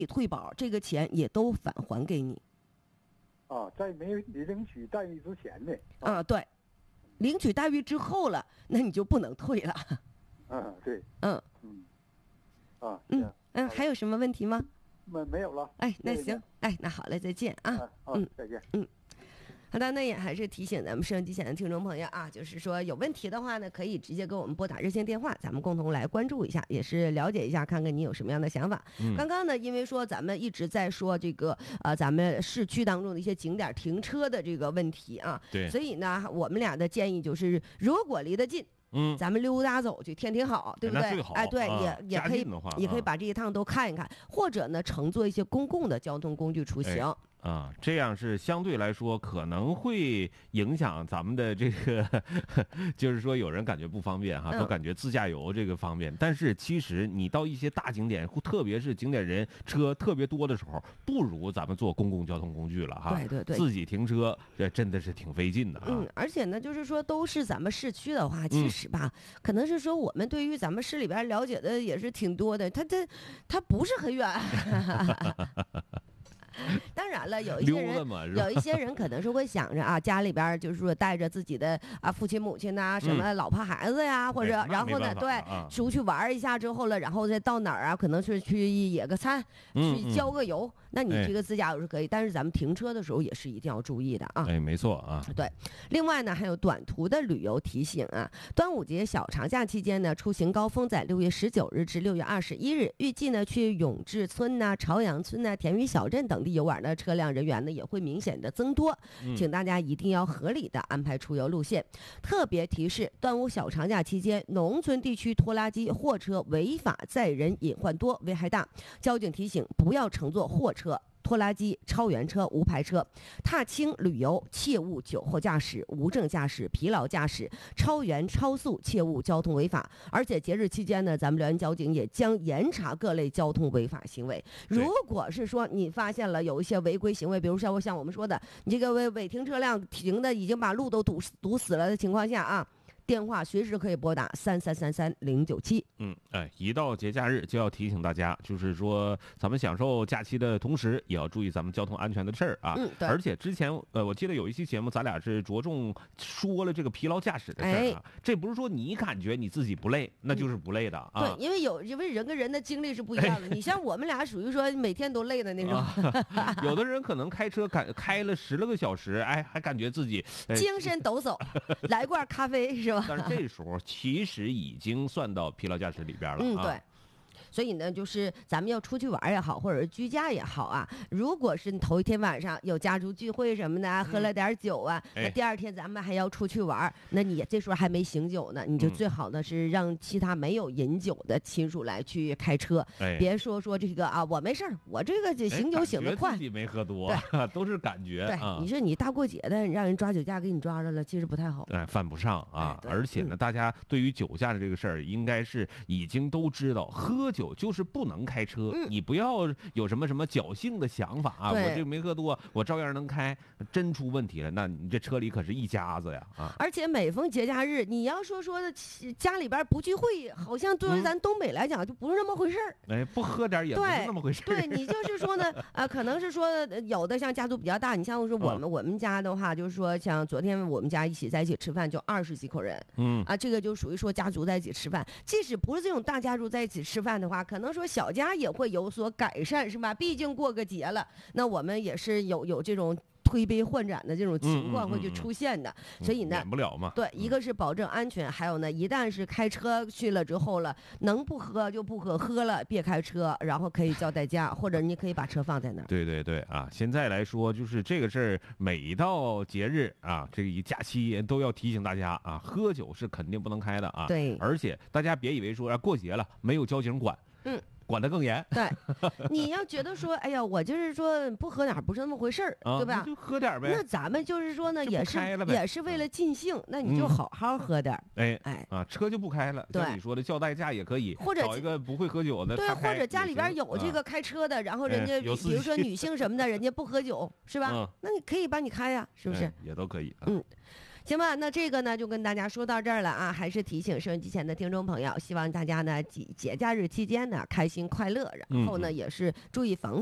你退保，这个钱也都返还给你。 在没领取待遇之前呢？ 对，领取待遇之后了，那你就不能退了。 对。 还有什么问题吗？ 没有了。 那行，那好嘞，再见啊。 再见。 好的，那也还是提醒咱们收音机前的听众朋友啊，就是说有问题的话呢，可以直接给我们拨打热线电话，咱们共同来关注一下，也是了解一下，看看你有什么样的想法。刚刚呢，因为说咱们一直在说这个咱们市区当中的一些景点停车的这个问题啊， 对， 所以呢，我们俩的建议就是，如果离得近，咱们溜达走去，天挺好，对不对？ 最好。 对，也可以，也可以把这一趟都看一看，或者呢，乘坐一些公共的交通工具出行。 这样是相对来说可能会影响咱们的这个，就是说有人感觉不方便都感觉自驾游这个方便。但是其实你到一些大景点，特别是景点人车特别多的时候，不如咱们坐公共交通工具了对， 自己停车这真的是挺费劲的而且呢，就是说都是咱们市区的话，其实吧，可能是说我们对于咱们市里边了解的也是挺多的，它不是很远。当然了，有一些人可能是会想着家里边就是说带着自己的父亲母亲呐，什么老婆孩子呀，或者然后呢，对，出去玩一下之后了，然后再到哪儿可能是去野个餐，去郊个游，那你这个自驾游是可以，但是咱们停车的时候也是一定要注意的没错对，另外呢，还有短途的旅游提醒端午节小长假期间呢，出行高峰在6月19日至6月21日，预计呢去永治村朝阳村田屿小镇等地游玩的车辆人员呢也会明显的增多，请大家一定要合理的安排出游路线。特别提示，端午小长假期间，农村地区拖拉机、货车违法载人隐患多，危害大。交警提醒，不要乘坐货车、拖拉机、超员车、无牌车，踏青旅游切勿酒后驾驶、无证驾驶、疲劳驾驶、超员超速，切勿交通违法。而且节日期间呢，咱们辽源交警也将严查各类交通违法行为。如果是说你发现了有一些违规行为，比如说像我们说的，你这个违停车辆停的已经把路都堵死了的情况下电话随时可以拨打3333-097。 一到节假日就要提醒大家，就是说咱们享受假期的同时，也要注意咱们交通安全的事儿而且之前我记得有一期节目，咱俩是着重说了这个疲劳驾驶的事儿这不是说你感觉你自己不累，那就是不累的对，因为人跟人的精力是不一样的。你像我们俩属于说每天都累的那种。 有的人可能开车开了10来个小时，还感觉自己精神抖擞，来罐咖啡是吧？ 但是这时候其实已经算到疲劳驾驶里边了对。所以呢，就是咱们要出去玩也好，或者是居家也好如果是你头一天晚上有家族聚会什么的，喝了点酒那第二天咱们还要出去玩，那你这时候还没醒酒呢，你就最好的是让其他没有饮酒的亲属来去开车，别说这个我没事儿，我这个醒酒醒得快， 自己没喝多，都是感觉。 对，你说你大过节的，让人抓酒驾给你抓着了，其实不太好。 犯不上而且呢，大家对于酒驾的这个事儿，应该是已经都知道，喝酒就是不能开车，你不要有什么侥幸的想法我这个没喝多，我照样能开。真出问题了，那你这车里可是一家子呀而且每逢节假日，你要说的家里边不聚会，好像对于咱东北来讲就不是那么回事儿。 不喝点也不是那么回事儿。 对，你就是说呢可能是说有的像家族比较大，你像说我们家的话，就是说像昨天我们家在一起吃饭就20几口人，这个就属于说家族在一起吃饭。即使不是这种大家族在一起吃饭的话，可能说小家也会有所改善，是吧？毕竟过个节了，那我们也是有这种推杯换盏的这种情况会去出现的，所以呢， 免不了嘛。 对，一个是保证安全，还有呢，一旦是开车去了之后了，能不喝就不喝，喝了别开车，然后可以叫代驾，或者你可以把车放在那儿。 对现在来说就是这个事儿，每到节日这一假期都要提醒大家喝酒是肯定不能开的对， 而且大家别以为说过节了没有交警管，管得更严。 对，你要觉得说，哎呀，我就是说不喝点不是那么回事儿，对吧？ 就喝点呗。 那咱们就是说呢，也是为了尽兴，那你就好好喝点。 车就不开了。像你说的叫代驾也可以， 或者找一个不会喝酒的。 对，或者家里边有这个开车的，然后人家比如说女性什么的，人家不喝酒是吧？那你可以帮你开呀，是不是？ 也都可以。 行吧，那这个呢就跟大家说到这儿了啊，还是提醒收音机前的听众朋友，希望大家呢节假日期间呢开心快乐，然后呢也是注意防